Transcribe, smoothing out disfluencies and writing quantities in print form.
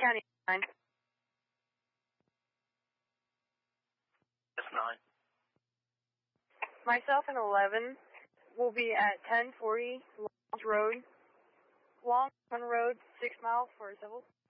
County 9. That's 9. Myself and 11 will be at 1040 Long Road, 6 miles for civil.